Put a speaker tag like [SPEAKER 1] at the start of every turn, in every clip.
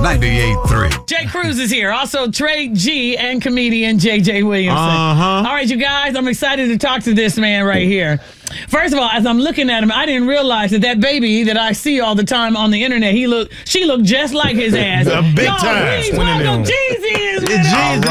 [SPEAKER 1] 98.3.
[SPEAKER 2] Jay Cruz is here. Also, Trey G and comedian JJ Williamson. All right, you guys, I'm excited to talk to this man right here. First of all, as I'm looking at him, I didn't realize that baby that I see all the time on the internet, she looked just like his ass.
[SPEAKER 3] Big time.
[SPEAKER 2] Please welcome Jeezy is with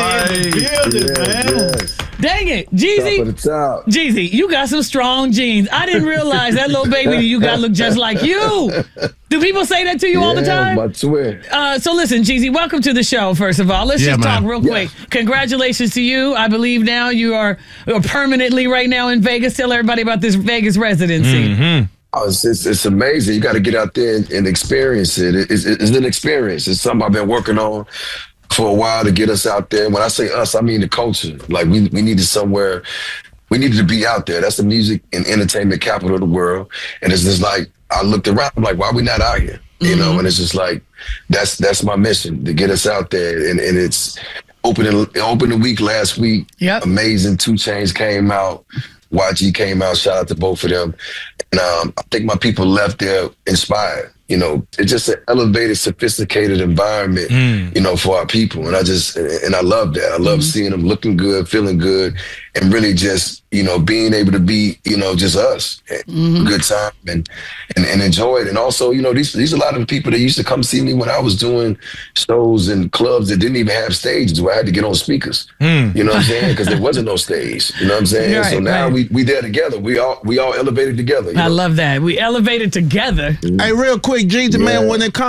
[SPEAKER 2] us. Dang it, Jeezy. Jeezy, you got some strong genes. I didn't realize that little baby that you got looked just like you. Do people say that to you all the time?
[SPEAKER 4] My twin.
[SPEAKER 2] So listen, Jeezy, welcome to the show, first of all. Let's just talk real quick. Congratulations to you. I believe now you are permanently right now in Vegas. Tell everybody about this Vegas residency.
[SPEAKER 4] Oh, it's amazing. You got to get out there and experience it. It's an experience. It's something I've been working on for a while to get us out there. When I say us, I mean the culture. Like we needed somewhere. We needed to be out there. That's the music and entertainment capital of the world. And it's just like, I looked around, I'm like, why are we not out here? You know, and it's just like, that's my mission, to get us out there. And it's open the week last week.
[SPEAKER 2] Yep.
[SPEAKER 4] Amazing. 2 Chainz came out. YG came out. Shout out to both of them. And I think my people left there inspired. You know, it's just an elevated, sophisticated environment, you know, for our people. And I love that. I love seeing them looking good, feeling good, and really just, you know, being able to be, you know, just us. Good time and enjoy it. And also, you know, these are a lot of the people that used to come see me when I was doing shows in clubs that didn't even have stages, where I had to get on speakers. You know what I'm saying? Because there wasn't no stage. You know what I'm saying?
[SPEAKER 2] Right,
[SPEAKER 4] so now we there together. We all elevated together.
[SPEAKER 2] I love that. We elevated together.
[SPEAKER 3] Hey, real quick, Jeezy, man, when it comes